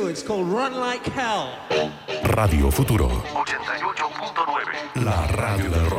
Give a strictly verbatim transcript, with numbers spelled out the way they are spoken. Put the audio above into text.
do. It's called Run Like Hell. Radio Futuro ochenta y ocho punto nueve. La radio del rock.